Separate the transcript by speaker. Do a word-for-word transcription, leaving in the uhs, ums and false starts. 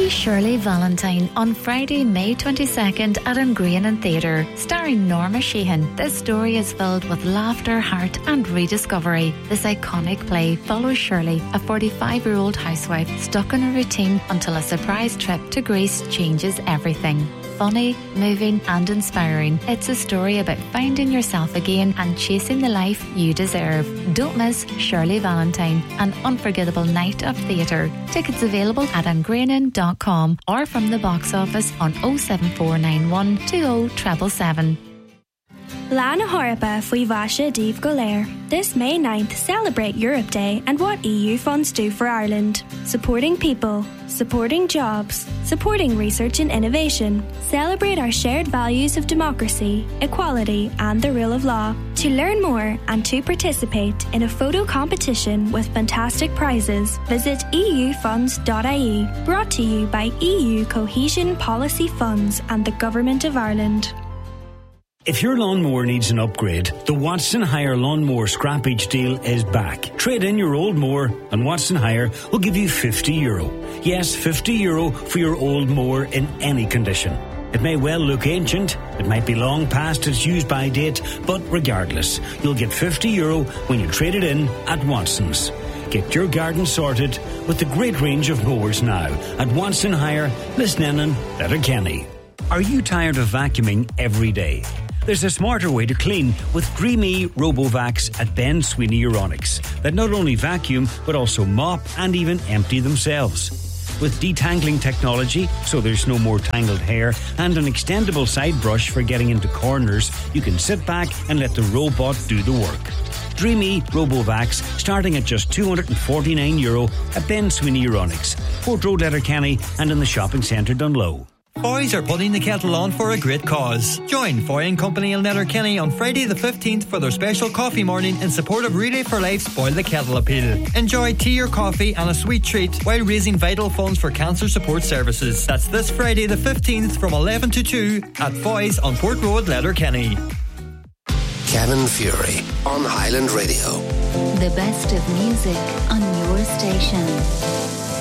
Speaker 1: See Shirley Valentine on Friday, May twenty-second at Angrainen Theatre, starring Norma Sheehan. This story is filled with laughter, heart and rediscovery. This iconic play follows Shirley, a forty-five-year-old housewife stuck in a routine until a surprise trip to Greece changes everything. Funny, moving and inspiring. It's a story about finding yourself again and chasing the life you deserve. Don't miss Shirley Valentine, an unforgettable night of theatre. Tickets available at angrainen dot com or from the box office on oh seven four nine one two oh seven seven seven.
Speaker 2: Lana Harpa Fui Vasha Div Golair. This May ninth, celebrate Europe Day and what E U funds do for Ireland. Supporting people, supporting jobs, supporting research and innovation. Celebrate our shared values of democracy, equality and the rule of law. To learn more and to participate in a photo competition with fantastic prizes, visit e u funds dot i e. Brought to you by E U Cohesion Policy Funds and the Government of Ireland.
Speaker 3: If your lawnmower needs an upgrade, the Watson Hire Lawnmower Scrappage Deal is back. Trade in your old mower and Watson Hire will give you fifty euro. Yes, fifty euro for your old mower in any condition. It may well look ancient, it might be long past its use-by date, but regardless, you'll get fifty euro when you trade it in at Watson's. Get your garden sorted with the great range of mowers now at Watson Hire, Lisnenan, Letterkenny. Are you tired of vacuuming every day? There's a smarter way to clean with Dreamy RoboVacs at Ben Sweeney Euronics that not only vacuum but also mop and even empty themselves. With detangling technology, so there's no more tangled hair, and an extendable side brush for getting into corners, you can sit back and let the robot do the work. Dreamy RoboVacs starting at just two hundred forty-nine euro at Ben Sweeney Euronics, Port Road, Letterkenny, and in the shopping centre Dunlow.
Speaker 4: Foy's are putting the kettle on for a great cause. Join Foy and Company in Letterkenny on Friday the fifteenth for their special coffee morning in support of Relay for Life's Boil the Kettle appeal. Enjoy tea or coffee and a sweet treat while raising vital funds for cancer support services. That's this Friday the fifteenth from eleven to two at Foy's on Port Road, Letterkenny.
Speaker 5: Kevin Fury on Highland Radio.
Speaker 6: The best of music on your station.